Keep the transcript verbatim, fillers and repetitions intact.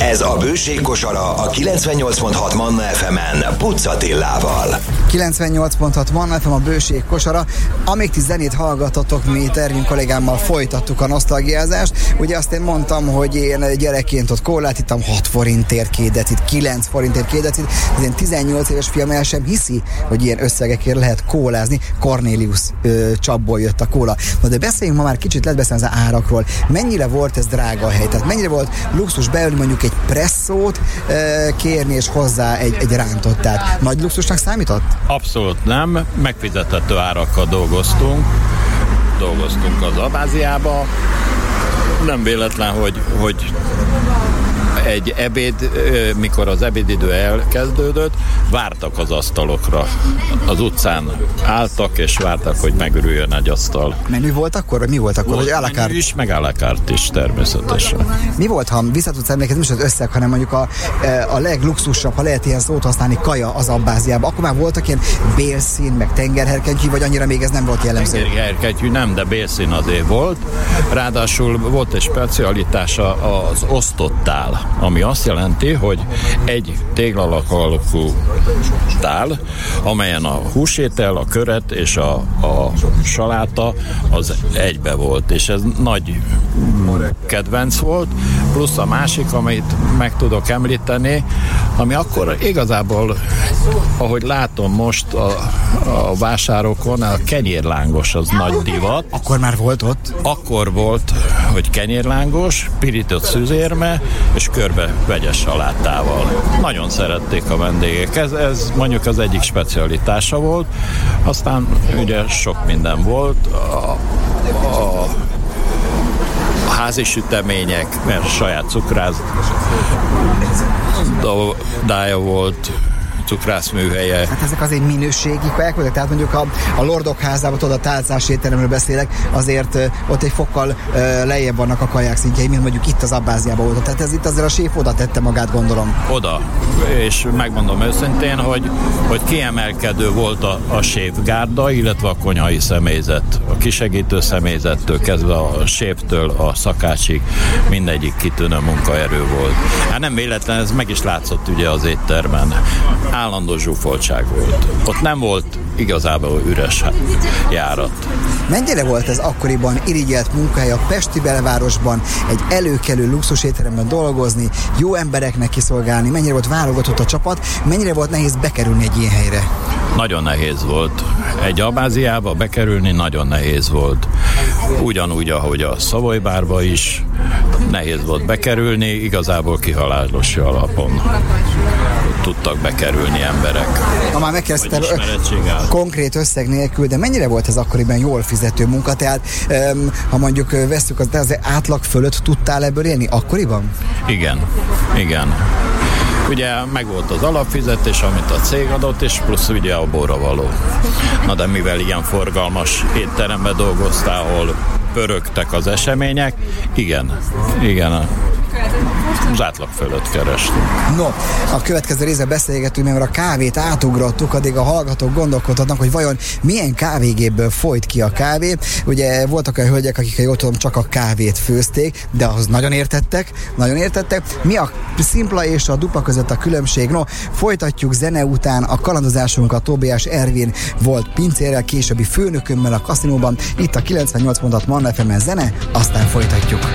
Ez a Bőség kosara a kilencvennyolc pont hat Manna ef emen Puc Attilával. kilencvennyolc pont hat Manna ef em a Bőség kosara. Amíg ti zenét hallgatatok, mi Ervin kollégámmal folytattuk a nosztalgiázást. Ugye azt én mondtam, hogy én gyerekként ott kólát ittam hat forintért két decit, kilenc forintért két decit. Az én tizennyolc éves fiam el sem hiszi, hogy ilyen összegekért lehet kólázni. Cornelius ö, csapból jött a kóla. Na de beszéljünk ma már kicsit, lehet beszélni az árakról. Mennyire volt ez drága a hely? Tehát mennyire volt luxus beülni mondjuk egy presszót ö, kérni és hozzá egy, egy rántottát? Nagy luxusnak számított? Abszolút nem. Megfizethető árakkal dolgoztunk. Dolgoztunk az Abáziába. Nem véletlen, hogy, hogy egy ebéd, mikor az ebédidő elkezdődött, vártak az asztalokra. Az utcán álltak és vártak, hogy megürüljön egy asztal. Menü volt akkor, vagy mi volt akkor? Volt vagy à la carte? menü is, meg à la carte is természetesen. Mi volt, ha vissza tudsz emlékezni, nem is az összeg, hanem mondjuk a, a legluxusabb, ha lehet ilyen szót használni, kaja az Abbáziában. Akkor már voltak ilyen bélszín, meg tengerherkentyű, vagy annyira még ez nem volt jellemző? Tengerherkentyű nem, de bélszín azért volt. Ráadásul volt egy specialitása az osztott tál, ami azt jelenti, hogy egy téglalak alakú tál, amelyen a húsétel, a köret és a, a saláta az egybe volt, és ez nagy kedvenc volt, plusz a másik, amit meg tudok említeni, ami akkor igazából, ahogy látom most a, a vásárokon, a kenyérlángos az nagy divat. Akkor már volt ott? Akkor volt, hogy kenyérlángos, pirított szűzérme, és körbe vegyes salátával. Nagyon szerették a vendégek. Ez, ez mondjuk az egyik specialitása volt. Aztán ugye sok minden volt. A, a, a házi sütemények, mert saját cukrász dája volt, cukrászműhelye. Hát ezek azért minőségi kaják voltak, tehát mondjuk a, a Lordok házában, tudod, a tálcás étteremről beszélek, azért uh, ott egy fokkal uh, lejjebb vannak a kaják szintjei, mint mondjuk itt az Abbáziában volt. Tehát ez itt azért a séf oda tette magát, gondolom. Oda. És megmondom őszintén, hogy, hogy kiemelkedő volt a, a séfgárda, illetve a konyhai személyzet. A kisegítő személyzettől kezdve a séftől a szakácsig mindegyik kitűnő munkaerő volt. Hát nem véletlen, ez meg is látszott ugye az éttermen. Állandó zsúfoltság volt. Ott nem volt igazából üres járat. Mennyire volt ez akkoriban irigyelt munkahely a pesti belvárosban, egy előkelő luxusétteremben dolgozni, jó embereknek kiszolgálni, mennyire volt válogatott a csapat, mennyire volt nehéz bekerülni egy ilyen helyre? Nagyon nehéz volt. Egy Abbáziába bekerülni nagyon nehéz volt. Ugyanúgy, ahogy a Savoy Barba is nehéz volt bekerülni, igazából kihalálos alapon tudtak bekerülni emberek. Ha már megkezdtem konkrét összeg nélkül, de mennyire volt ez akkoriban jól fizető munka? Tehát um, ha mondjuk veszük, az, az átlag fölött tudtál ebből élni akkoriban? Igen, igen. Ugye megvolt az alapfizetés, amit a cég adott, és plusz ugye a borravaló. Na de mivel ilyen forgalmas étteremben dolgoztál, ahol pörögtek az események, igen, igen, az átlag fölött kerestünk. No, a következő részben beszélgetünk, mert a kávét átugrottuk, addig a hallgatók gondolkodhatnak, hogy vajon milyen kávégépből folyt ki a kávé. Ugye voltak olyan hölgyek, akik, jól tudom, csak a kávét főzték, de ahhoz nagyon értettek, nagyon értettek. Mi a szimpla és a dupla között a különbség? No, folytatjuk zene után a kalandozásunkat. Tóbiás Ervin volt pincérrel, későbbi főnökömmel a kaszinóban. Itt a kilencvennyolc pont hat Manna ef emen zene, aztán folytatjuk.